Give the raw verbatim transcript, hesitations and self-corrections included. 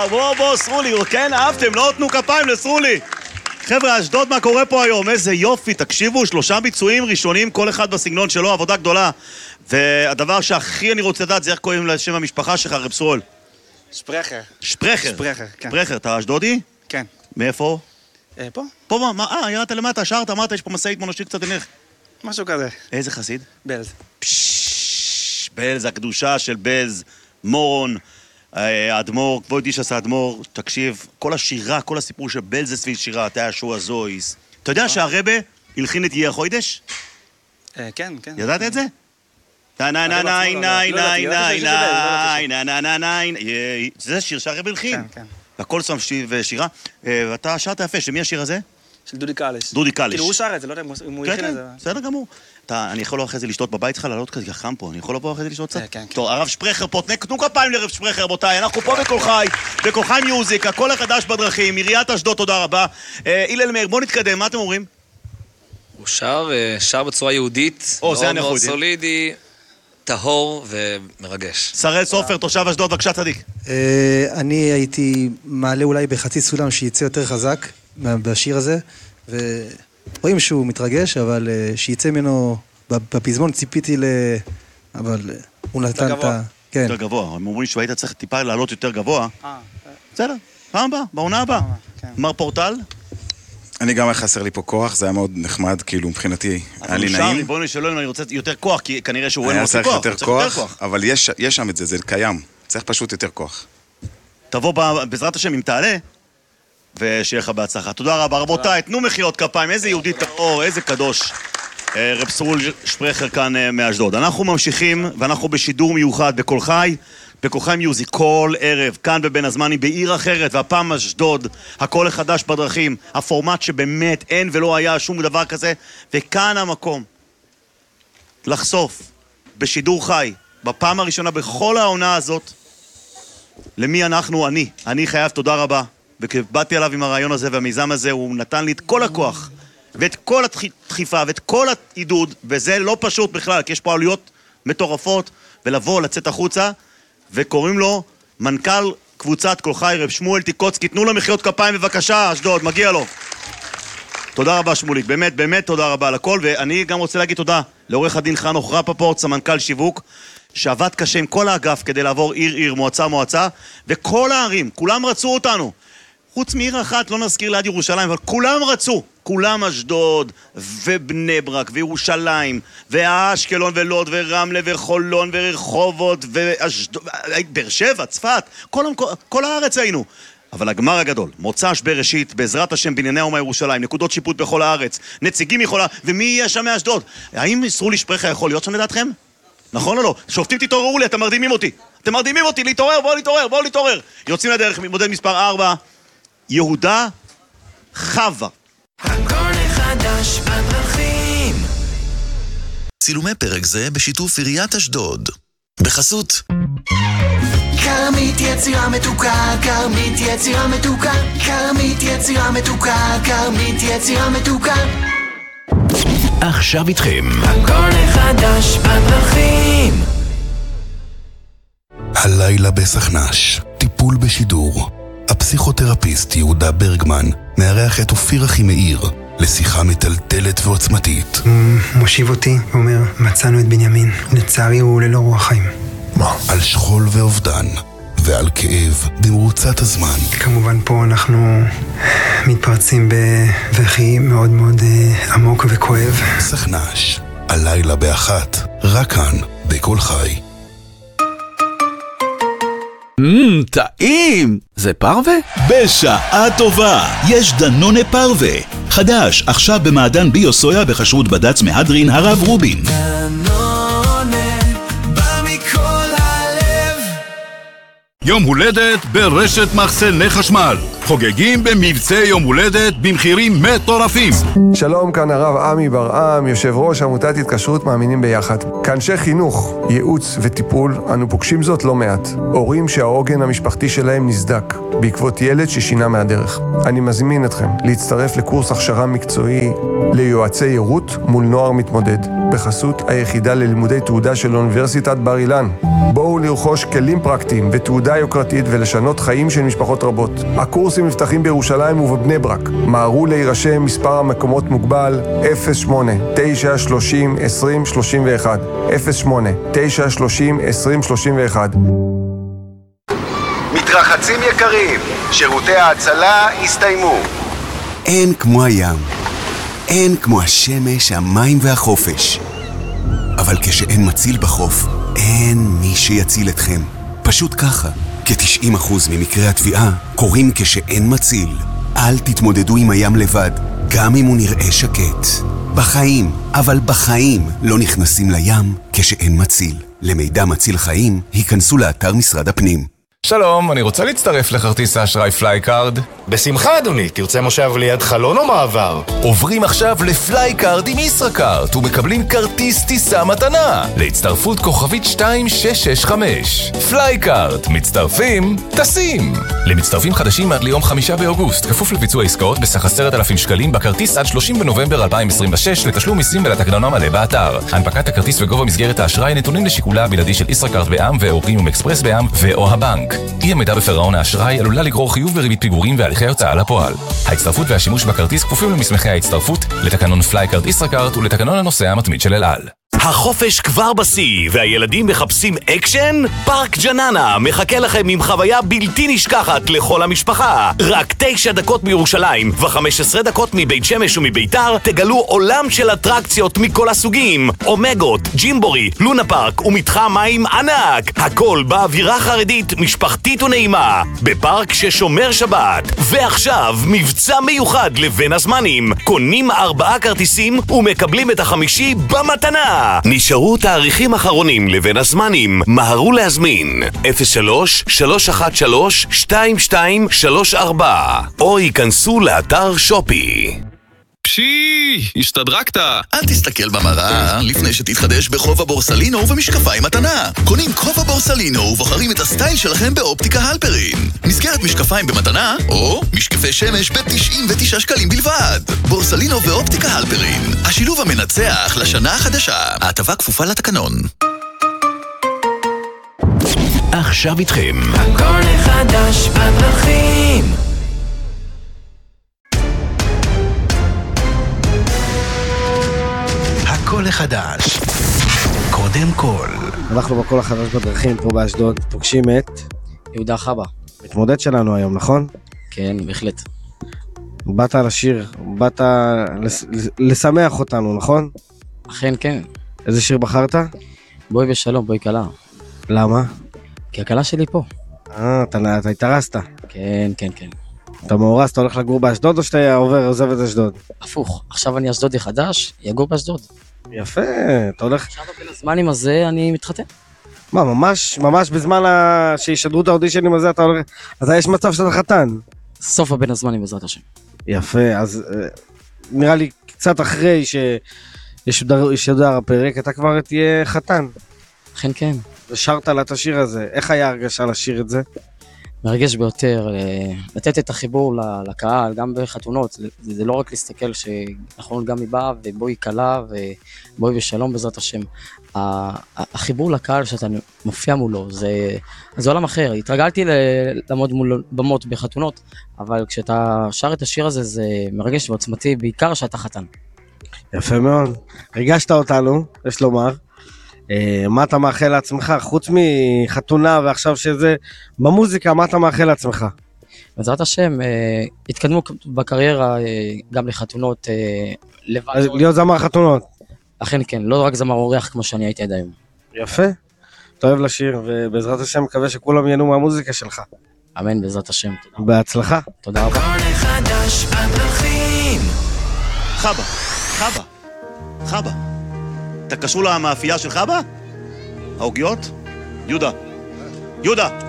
בוא, בוא, סרולי, כן, אהבתם, לא תנו כפיים לסרולי. חבר'ה, אשדוד, מה קורה פה היום? איזה יופי, תקשיבו, שלושה ביצועים ראשונים, כל אחד בסגנון שלו, עבודה גדולה. והדבר שהכי אני רוצה לדעת זה איך קוראים לשם המשפחה שלך, רב סרול. שפרכר. שפרכר? שפרכר, כן. שפרכר, אתה אשדודי? כן. מאיפה? אה, פה? פה מה? אה, ירדת למטה, שרת, אמרת, יש פה מסעית, בוא נשאיר קצת ענך. משהו כזה. איזה חסיד? בלז. פששש, בלז, הקדושה של בלז, מורון, האדמו"ר, כבוד איש עשה אדמו"ר, תקשיב, כל השירה, כל הסיפור של בלז זה סביב שירה, אתה ישוע זויס. אתה יודע שהרבא הלחין את יהיה החוידש? אה, כן, כן. ידעת את זה? נה נה נה נה נה נה נה נה נה נה נה זה שיר שהרבא הלחין. כן, כן. והכל שם ושירה. ואתה שרת יפה, שמי השיר הזה? של דודי קלש. דודי קלש. כאילו הוא שר את זה, לא יודע אם הוא הכין את זה. בסדר גמור. אני יכול לבוא אחרי זה לשתות בבית שלך, לעלות כזה חם פה, אני יכול לבוא אחרי זה לשתות קצת? כן, כן. טוב, הרב שפרכר פה, תנו כפיים לרב שפרכר, רבותיי, אנחנו פה בכל חי, בכל חי מיוזיק, הכל החדש בדרכים, עיריית אשדוד, תודה רבה. הלל מאיר, בוא נתקדם, מה אתם אומרים? הוא שר, שר בצורה יהודית, מאוד מאוד סולידי, טהור ומרגש. שראל סופר, תושב אשדוד, בבקשה צדיק. אני הייתי מעלה אולי בחצי סולם שיצא יותר חזק בשיר הזה, ורואים שהוא מתרגש, אבל שיצא ממנו בפזמון ציפיתי ל... אבל הוא נתן את ה... יותר גבוה, הם אומרים שהיית צריך טיפה לעלות יותר גבוה. בסדר, פעם הבאה, בעונה הבאה. מר פורטל? אני גם היה חסר לי פה כוח, זה היה מאוד נחמד, כאילו מבחינתי היה לי נעים. בוא נשאלו אם אני רוצה יותר כוח, כי כנראה שהוא אין היה רוצה צריך כוח. יותר כוח, אבל יש שם את זה, זה קיים. צריך פשוט יותר כוח. תבוא בעזרת השם אם תעלה, ושיהיה לך בהצלחה. תודה רבה, רבותיי, תנו מחיאות כפיים, איזה יהודי טהור, איזה קדוש. רב סרול שפרכר כאן מאשדוד. אנחנו ממשיכים, ואנחנו בשידור מיוחד בכל חי, בכל חי מיוזיק, כל ערב, כאן בבין הזמנים, בעיר אחרת, והפעם אשדוד, הכל החדש בדרכים, הפורמט שבאמת אין ולא היה שום דבר כזה, וכאן המקום לחשוף בשידור חי, בפעם הראשונה בכל העונה הזאת, למי אנחנו, אני. אני חייב תודה רבה, וכבאתי עליו עם הרעיון הזה והמיזם הזה, הוא נתן לי את כל הכוח, ואת כל הדחיפה, ואת כל העידוד, וזה לא פשוט בכלל, כי יש פה עלויות מטורפות, ולבוא, לצאת החוצה, וקוראים לו מנכ"ל קבוצת כל חי, רב שמואל טיקוצקי. תנו לו מחיאות כפיים בבקשה, אשדוד, מגיע לו. תודה רבה שמוליק, באמת, באמת תודה רבה על הכל, ואני גם רוצה להגיד תודה לעורך הדין חנוך רפפורט, סמנכ"ל שיווק, שעבד קשה עם כל האגף כדי לעבור עיר עיר, מועצה מועצה, וכל הערים, כולם רצו אותנו. חוץ מעיר אחת, לא נזכיר ליד ירושלים, אבל כולם רצו. כולם אשדוד, ובני ברק, וירושלים, ואשקלון ולוד, ורמלה, וחולון, ורחובות, ואשדוד, באר שבע, צפת, כל, כל הארץ היינו. אבל הגמר הגדול, מוצ"ש בראשית, בעזרת השם בנייני האומה ירושלים, נקודות שיפוט בכל הארץ, נציגים יכולה, ומי יהיה שם מאשדוד? האם סרולי שפרכר יכול להיות שם לדעתכם? נכון או לא? שופטים תתעוררו לי, אתם מרדימים אותי. אתם מרדימים אותי, להתעורר, בואו להתעורר, בואו להתעורר. יוצאים לדרך, מודל מספר ארבע, יהודה חווה. הכל חדש בדרכים. צילומי פרק זה בשיתוף עיריית אשדוד. בחסות כרמית יצירה מתוקה, כרמית יצירה מתוקה, כרמית יצירה מתוקה, כרמית יצירה מתוקה. עכשיו איתכם הכל חדש בדרכים. הלילה בסכנש, טיפול בשידור. הפסיכותרפיסט יהודה ברגמן מארח את אופיר אחימאיר לשיחה מטלטלת ועוצמתית. הוא מושיב אותי ואומר, מצאנו את בנימין, לצערי הוא ללא רוח חיים. מה? על שכול ואובדן ועל כאב במרוצת הזמן. כמובן פה אנחנו מתפרצים בבכי מאוד מאוד עמוק וכואב. סכנש, הלילה באחת, רק כאן, בכל חי. מmm, טעים! זה פרווה? בשעה טובה! יש דנונה פרווה. חדש, עכשיו במעדן ביו-סויה בחשרות בד"ץ מהדרין הרב רובין. דנונה, בא מכל הלב. יום הולדת ברשת מחסני חשמל. חוגגים במבצע יום הולדת במחירים מטורפים. שלום, כאן הרב עמי ברעם, יושב ראש עמותת התקשרות מאמינים ביחד. כאנשי חינוך, ייעוץ וטיפול, אנו פוגשים זאת לא מעט. הורים שהעוגן המשפחתי שלהם נסדק, בעקבות ילד ששינה מהדרך. אני מזמין אתכם להצטרף לקורס הכשרה מקצועי ליועצי יירות מול נוער מתמודד, בחסות היחידה ללימודי תעודה של אוניברסיטת בר אילן. בואו לרכוש כלים פרקטיים ותעודה יוקרתית ולשנות חיים של משפחות רבות. הקורסים נפתחים בירושלים ובבני ברק. מהרו להירשם, מספר המקומות מוגבל אפס שמונה תשע שלושים עשרים שלושים ואחת אפס שמונה תשע שלושים עשרים שלושים ואחת. מתרחצים יקרים, שירותי ההצלה הסתיימו. אין כמו הים, אין כמו השמש, המים והחופש. אבל כשאין מציל בחוף, אין מי שיציל אתכם. פשוט ככה. כ-תשעים אחוז ממקרי התביעה קורים כשאין מציל. אל תתמודדו עם הים לבד, גם אם הוא נראה שקט. בחיים, אבל בחיים לא נכנסים לים כשאין מציל. למידע מציל חיים, היכנסו לאתר משרד הפנים. שלום, אני רוצה להצטרף לכרטיס האשראי פלייקארד. בשמחה אדוני, תרצה מושב ליד חלון או מעבר? עוברים עכשיו לפלייקארד עם ישראכרט ומקבלים כרטיס טיסה מתנה להצטרפות כוכבית שתיים שש שש חמש. פלייקארד, מצטרפים, טסים. למצטרפים חדשים עד ליום חמישה באוגוסט, כפוף לביצוע עסקאות בסך עשרת אלפים שקלים בכרטיס עד שלושים בנובמבר אלפיים עשרים ושש לתשלום מיסים ולתקנון המלא באתר. הנפקת הכרטיס וגובה מסגרת האשראי נתונים לשיקולה הבלעדי של ישראכרט בע"מ ואורים אקספרס בע"מ ואו הבנק. אי עמידה בפירעון האשראי עלולה לגרור חיוב בריבית פיגורים והליכי הוצאה לפועל. ההצטרפות והשימוש בכרטיס כפופים למסמכי ההצטרפות, לתקנון פלייקארד ישראכרט ולתקנון הנוסע המתמיד של אל על. החופש כבר בשיא, והילדים מחפשים אקשן? פארק ג'ננה מחכה לכם עם חוויה בלתי נשכחת לכל המשפחה. רק תשע דקות מירושלים ו-חמש עשרה דקות מבית שמש ומביתר תגלו עולם של אטרקציות מכל הסוגים. אומגות, ג'ימבורי, לונה פארק ומתחם מים ענק. הכל באווירה חרדית, משפחתית ונעימה. בפארק ששומר שבת. ועכשיו, מבצע מיוחד לבין הזמנים. קונים ארבעה כרטיסים ומקבלים את החמישי במתנה. נשארו תאריכים אחרונים לבין הזמנים. מהרו להזמין אפס שלוש שלוש אחת שלוש שתיים שתיים שלוש ארבע או ייכנסו לאתר שופי. פשי, השתדרקת. אל תסתכל במראה לפני שתתחדש בחובה בורסלינו ובמשקפיים מתנה. קונים חובה בורסלינו ובוחרים את הסטייל שלכם באופטיקה הלפרין. מסגרת משקפיים במתנה או משקפי שמש ב-תשעים ותשעה שקלים בלבד. בורסלינו ואופטיקה הלפרין, השילוב המנצח לשנה החדשה. ההטבה כפופה לתקנון. עכשיו איתכם הכל חדש בדרכים. הכל החדש. קודם כל. אנחנו בכל החדש בדרכים פה באשדוד, פוגשים את יהודה חבא. מתמודד שלנו היום, נכון? כן, בהחלט. באת לשיר, באת לס... לשמח אותנו, נכון? אכן כן. איזה שיר בחרת? בואי בשלום, בואי קלה. למה? כי הקלה שלי פה. אה, אתה, אתה התארסת. כן, כן, כן. אתה מאורס, אתה הולך לגור באשדוד או שאתה עובר, עוזב את אשדוד? הפוך, עכשיו אני אשדודי חדש, יגור באשדוד. יפה, אתה הולך... עכשיו בין הזמנים הזה אני מתחתן. מה, ממש, ממש בזמן ה... שישדרו את האודישנים הזה אתה הולך... אז יש מצב שאתה חתן. סוף הבין הזמנים בעזרת השם. יפה, אז נראה לי קצת אחרי שישודר הפרק, אתה כבר תהיה חתן. אכן כן. ושרת לה את השיר הזה, איך היה הרגשה לשיר את זה? מרגש ביותר, לתת את החיבור לקהל, גם בחתונות, זה לא רק להסתכל שנכון גם היא באה ובואי קלה ובואי בשלום בעזרת השם. החיבור לקהל שאתה מופיע מולו, זה, זה עולם אחר. התרגלתי לעמוד מול במות בחתונות, אבל כשאתה שר את השיר הזה זה מרגש ועוצמתי, בעיקר שאתה חתן. יפה מאוד, ריגשת אותנו, יש לומר. מה אתה מאחל לעצמך, חוץ מחתונה ועכשיו שזה, במוזיקה, מה אתה מאחל לעצמך? בעזרת השם, התקדמו בקריירה גם לחתונות לבד. להיות זמר חתונות? אכן כן, לא רק זמר אורח כמו שאני הייתי עד היום. יפה, אתה אוהב לשיר, ובעזרת השם מקווה שכולם ייהנו מהמוזיקה שלך. אמן, בעזרת השם. בהצלחה. תודה רבה. הכל חדש בדרכים. חבא, חבא, חבא. אתה קשור למאפייה של חבא? העוגיות? יהודה. יהודה.